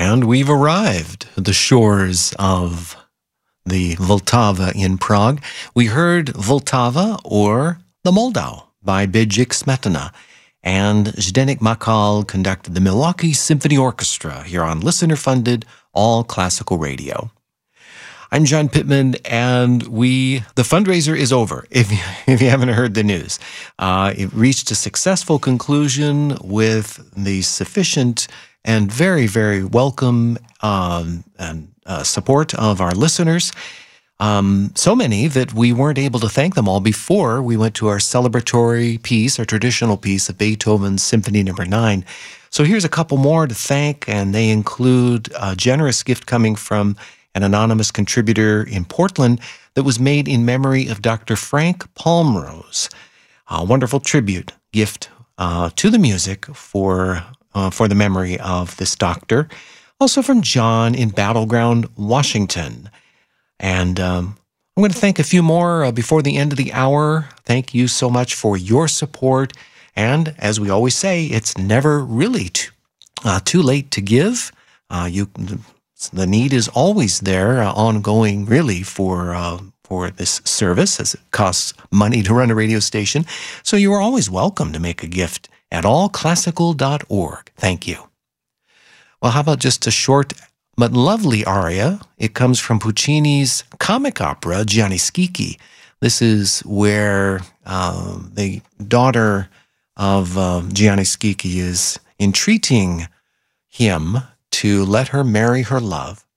And we've arrived at the shores of the Vltava in Prague. We heard Vltava, or The Moldau, by Bedřich Smetana. And Zdeněk Makal conducted the Milwaukee Symphony Orchestra here on listener-funded all classical radio. I'm John Pittman, and the fundraiser is over, if you haven't heard the news. It reached a successful conclusion with the sufficient and very, very welcome support of our listeners. So many that we weren't able to thank them all before we went to our celebratory piece, our traditional piece of Beethoven's Symphony No. 9. So here's a couple more to thank, and they include a generous gift coming from an anonymous contributor in Portland that was made in memory of Dr. Frank Palmrose. A wonderful tribute gift to the music for the memory of this doctor. Also from John in Battleground, Washington. And I'm going to thank a few more before the end of the hour. Thank you so much for your support. And as we always say, it's never really too late to give. The need is always there, ongoing, really, for this service, as it costs money to run a radio station. So you are always welcome to make a gift at allclassical.org. Thank you. Well, how about just a short but lovely aria? It comes from Puccini's comic opera, Gianni Schicchi. This is where the daughter of Gianni Schicchi is entreating him to let her marry her love.